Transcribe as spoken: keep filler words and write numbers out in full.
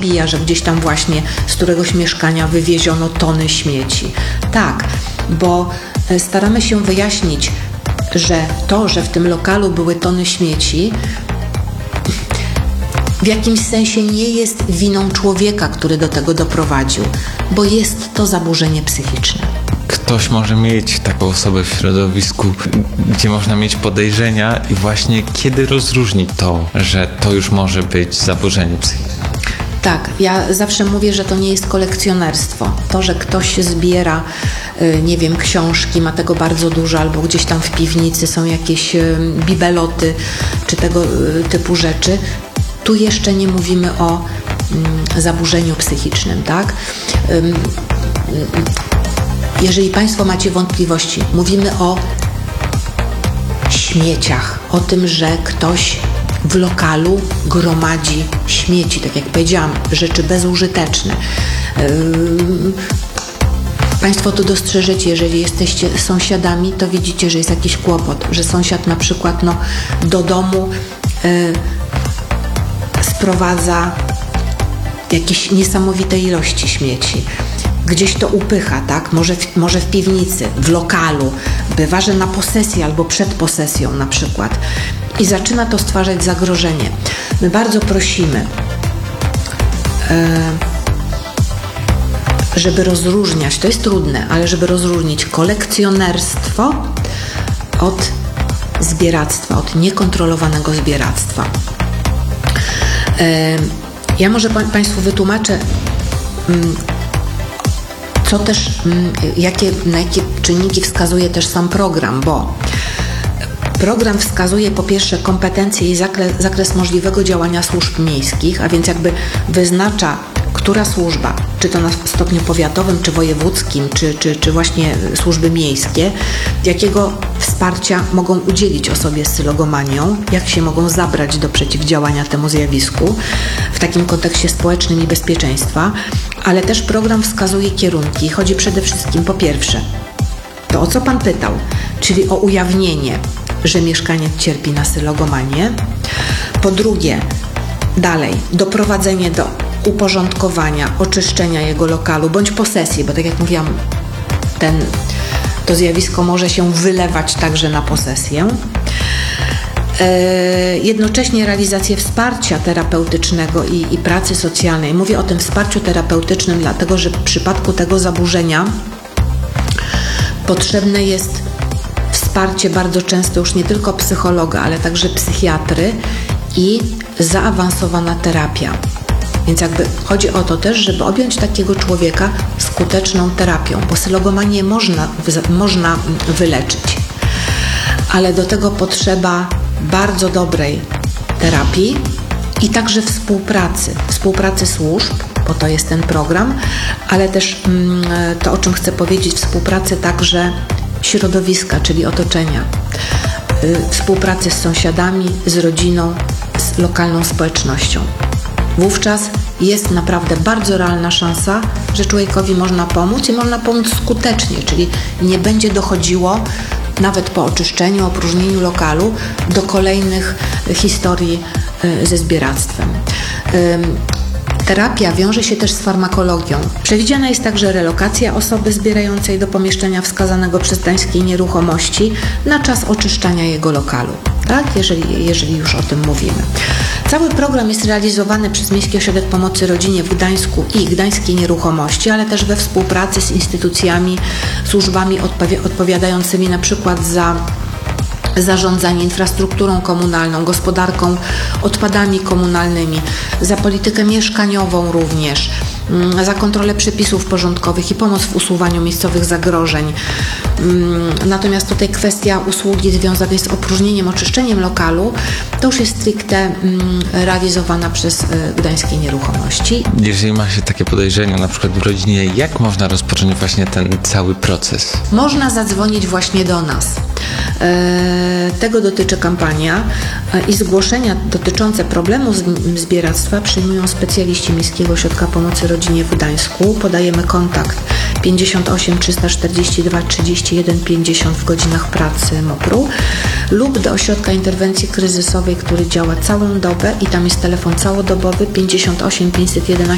wbija, że gdzieś tam właśnie z któregoś mieszkania wywieziono tony śmieci. Tak, bo staramy się wyjaśnić, że to, że w tym lokalu były tony śmieci, w jakimś sensie nie jest winą człowieka, który do tego doprowadził, bo jest to zaburzenie psychiczne. Ktoś może mieć taką osobę w środowisku, gdzie można mieć podejrzenia i właśnie kiedy rozróżnić to, że to już może być zaburzenie psychiczne? Tak, ja zawsze mówię, że to nie jest kolekcjonerstwo. To, że ktoś zbiera, nie wiem, książki, ma tego bardzo dużo, albo gdzieś tam w piwnicy są jakieś bibeloty, czy tego typu rzeczy, tu jeszcze nie mówimy o zaburzeniu psychicznym, tak? Jeżeli Państwo macie wątpliwości, mówimy o śmieciach, o tym, że ktoś w lokalu gromadzi śmieci, tak jak powiedziałam, rzeczy bezużyteczne. Yy, Państwo to dostrzeżecie, jeżeli jesteście sąsiadami, to widzicie, że jest jakiś kłopot, że sąsiad na przykład no, do domu yy, sprowadza jakieś niesamowite ilości śmieci. Gdzieś to upycha, tak? Może w, może w piwnicy, w lokalu, bywa, że na posesji albo przed posesją na przykład. I zaczyna to stwarzać zagrożenie. My bardzo prosimy, żeby rozróżniać, to jest trudne, ale żeby rozróżnić kolekcjonerstwo od zbieractwa, od niekontrolowanego zbieractwa. Ja może Państwu wytłumaczę, co też, jakie, na jakie czynniki wskazuje też sam program, bo program wskazuje po pierwsze kompetencje i zakres, zakres możliwego działania służb miejskich, a więc jakby wyznacza, która służba, czy to na stopniu powiatowym, czy wojewódzkim, czy, czy, czy właśnie służby miejskie, jakiego wsparcia mogą udzielić osobie z cylogomanią, jak się mogą zabrać do przeciwdziałania temu zjawisku w takim kontekście społecznym i bezpieczeństwa, ale też program wskazuje kierunki. Chodzi przede wszystkim po pierwsze to, o co Pan pytał, czyli o ujawnienie, że mieszkaniec cierpi na cylogomanię. Po drugie, dalej, doprowadzenie do uporządkowania, oczyszczenia jego lokalu bądź posesji, bo tak jak mówiłam, ten, to zjawisko może się wylewać także na posesję. E, jednocześnie realizację wsparcia terapeutycznego i, i pracy socjalnej. Mówię o tym wsparciu terapeutycznym, dlatego że w przypadku tego zaburzenia potrzebne jest wsparcie bardzo często już nie tylko psychologa, ale także psychiatry i zaawansowana terapia. Więc jakby chodzi o to też, żeby objąć takiego człowieka skuteczną terapią, bo cylogomanię można, można wyleczyć, ale do tego potrzeba bardzo dobrej terapii i także współpracy, współpracy służb, bo to jest ten program, ale też to, o czym chcę powiedzieć, współpracy także środowiska, czyli otoczenia, współpracy z sąsiadami, z rodziną, z lokalną społecznością. Wówczas jest naprawdę bardzo realna szansa, że człowiekowi można pomóc i można pomóc skutecznie, czyli nie będzie dochodziło nawet po oczyszczeniu, opróżnieniu lokalu do kolejnych historii ze zbieractwem. Terapia wiąże się też z farmakologią. Przewidziana jest także relokacja osoby zbierającej do pomieszczenia wskazanego przez Gdańskiej Nieruchomości na czas oczyszczania jego lokalu, tak? Jeżeli, jeżeli już o tym mówimy. Cały program jest realizowany przez Miejski Ośrodek Pomocy Rodzinie w Gdańsku i Gdańskiej Nieruchomości, ale też we współpracy z instytucjami, służbami odpowi- odpowiadającymi na przykład za zarządzanie infrastrukturą komunalną, gospodarką odpadami komunalnymi, za politykę mieszkaniową również, za kontrolę przepisów porządkowych i pomoc w usuwaniu miejscowych zagrożeń. Natomiast tutaj kwestia usługi związanej z opróżnieniem, oczyszczeniem lokalu to już jest stricte realizowana przez Gdańskie Nieruchomości. Jeżeli ma się takie podejrzenia, na przykład w rodzinie, jak można rozpocząć właśnie ten cały proces? Można zadzwonić właśnie do nas. Tego dotyczy kampania i zgłoszenia dotyczące problemu zbieractwa przyjmują specjaliści Miejskiego Ośrodka Pomocy Rodzinie w Gdańsku. Podajemy kontakt pięćdziesiąt osiem trzysta czterdzieści dwa trzydzieści jeden pięćdziesiąt w godzinach pracy mopru lub do Ośrodka Interwencji Kryzysowej, który działa całą dobę i tam jest telefon całodobowy pięćdziesiąt osiem pięćset jedenaście